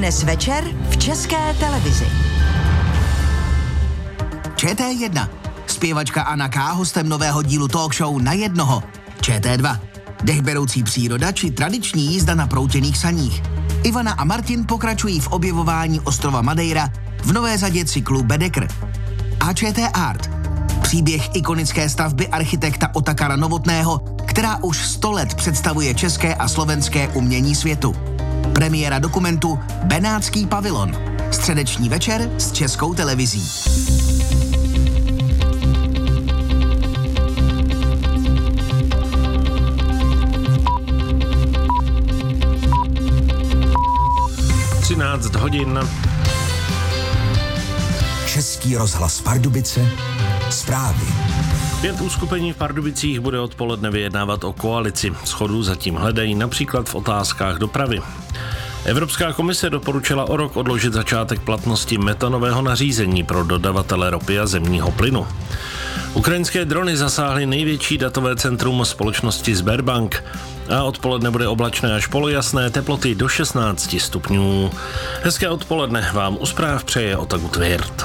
Dnes večer v České televizi. ČT1. Zpěvačka Anna K. hostem nového dílu talk show Na jednoho. ČT2. Dechberoucí příroda či tradiční jízda na proutěných saních. Ivana a Martin pokračují v objevování ostrova Madeira v nové řadě cyklu Baedeker. A ČT Art. Příběh ikonické stavby architekta Otakara Novotného, která už 100 let představuje české a slovenské umění světu. Premiéra dokumentu Benátský pavilon. Středeční večer s Českou televizí. Hodin. Český rozhlas Pardubice. Zprávy. 5 uskupení v Pardubicích bude odpoledne vyjednávat o koalici. Shodu zatím hledají například v otázkách dopravy. Evropská komise doporučila o rok odložit začátek platnosti metanového nařízení pro dodavatele ropy a zemního plynu. Ukrajinské drony zasáhly největší datové centrum společnosti Sberbank a odpoledne bude oblačné až polojasné, teploty do 16 stupňů. Hezké odpoledne vám u zpráv přeje Otagut Tvěrt.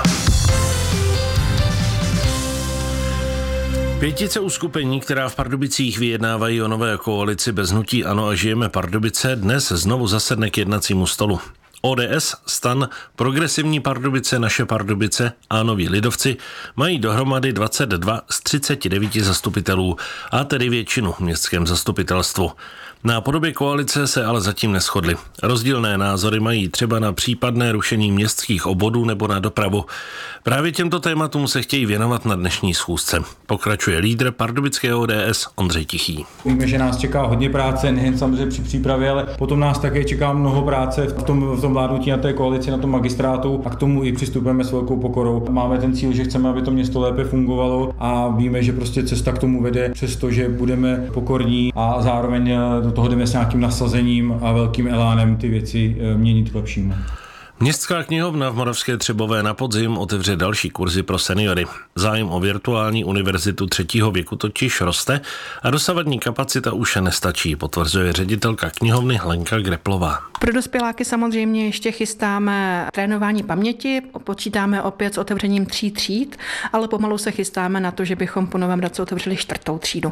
5 uskupení, která v Pardubicích vyjednávají o nové koalici bez hnutí ANO a Žijeme Pardubice, dnes znovu zasedne k jednacímu stolu. ODS, STAN, Progresivní Pardubice, Naše Pardubice a Noví lidovci mají dohromady 22 z 39 zastupitelů, a tedy většinu v městském zastupitelstvu. Na podobě koalice se ale zatím neshodli. Rozdílné názory mají třeba na případné rušení městských obvodů nebo na dopravu. Právě těmto tématům se chtějí věnovat na dnešní schůzce. Pokračuje lídr pardubického ODS Ondřej Tichý. Víme, že nás čeká hodně práce, nejen samozřejmě při přípravě, ale potom nás také čeká mnoho práce v tom vládnutí na té koalici, na tom magistrátu, a k tomu i přistupujeme s velkou pokorou. Máme ten cíl, že chceme, aby to město lépe fungovalo, a víme, že prostě cesta k tomu vede, přestože budeme pokorní a zároveň do toho jdeme s nějakým nasazením a velkým elánem ty věci měnit k lepšímu. Městská knihovna v Moravské Třebové na podzim otevře další kurzy pro seniory. Zájem o virtuální univerzitu 3. věku totiž roste a dosavadní kapacita už nestačí, potvrzuje ředitelka knihovny Lenka Greplová. Pro dospěláky samozřejmě ještě chystáme trénování paměti, počítáme opět s otevřením 3 tříd, ale pomalu se chystáme na to, že bychom po novém roce otevřeli 4. třídu.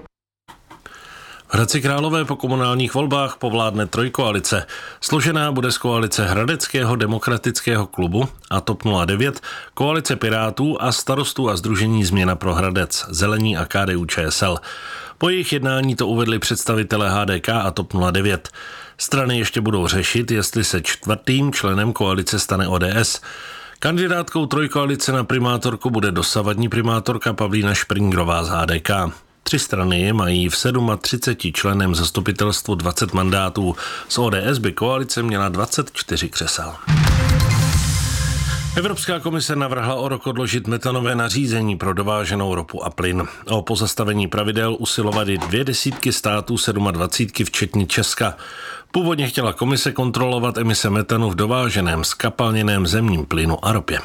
V Hradci Králové po komunálních volbách povládne trojkoalice. Složená bude z koalice Hradeckého demokratického klubu a TOP 09, koalice Pirátů a Starostů a sdružení Změna pro Hradec, Zelení a KDU-ČSL. Po jejich jednání to uvedli představitelé HDK a TOP 09. Strany ještě budou řešit, jestli se 4. členem koalice stane ODS. Kandidátkou trojkoalice na primátorku bude dosavadní primátorka Pavlína Špringrová z HDK. 3 strany mají v 37 členem zastupitelstvu 20 mandátů. Z ODS by koalice měla 24 křesel. Evropská komise navrhla o rok odložit metanové nařízení pro dováženou ropu a plyn. O pozastavení pravidel usilovaly 20 států 27 včetně Česka. Původně chtěla komise kontrolovat emise metanu v dováženém zkapalněném zemním plynu a ropě.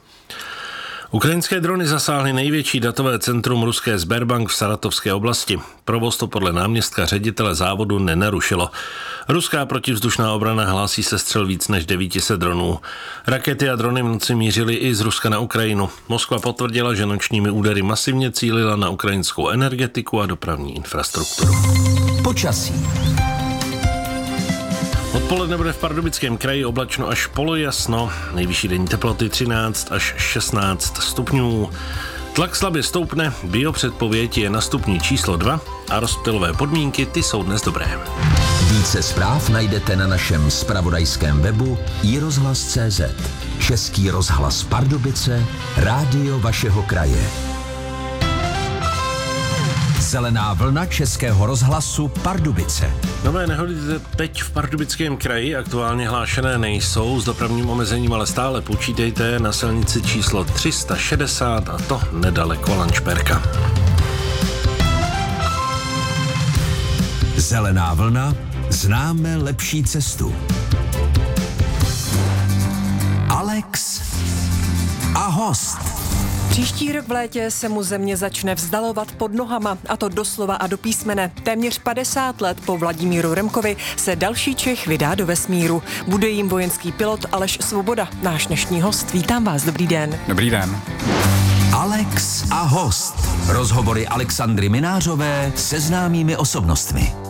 Ukrajinské drony zasáhly největší datové centrum ruské Sberbank v Saratovské oblasti. Provoz to podle náměstka ředitele závodu nenarušilo. Ruská protivzdušná obrana hlásí sestřel víc než 900 dronů. Rakety a drony v noci mířily i z Ruska na Ukrajinu. Moskva potvrdila, že nočními údery masivně cílila na ukrajinskou energetiku a dopravní infrastrukturu. Počasí. Odpoledne bude v Pardubickém kraji oblačno až polojasno, nejvyšší denní teploty 13 až 16 stupňů. Tlak slabě stoupne, biopředpověď je na stupni číslo 2 a rozptylové podmínky ty jsou dnes dobré. Více zpráv najdete na našem zpravodajském webu iRozhlas.cz. Český rozhlas Pardubice, rádio vašeho kraje. Zelená vlna Českého rozhlasu Pardubice. Nové nehody teď v Pardubickém kraji aktuálně hlášené nejsou s dopravním omezením, ale stále počítejte na silnici číslo 360 a to nedaleko Lanšperka. Zelená vlna, známe lepší cestu. Alex a host. Příští rok v létě se mu země začne vzdalovat pod nohama, a to doslova a do písmene. Téměř 50 let po Vladimíru Remkovi se další Čech vydá do vesmíru. Bude jim vojenský pilot Aleš Svoboda, náš dnešní host. Vítám vás, dobrý den. Dobrý den. Alex a host. Rozhovory Alexandry Minářové se známými osobnostmi.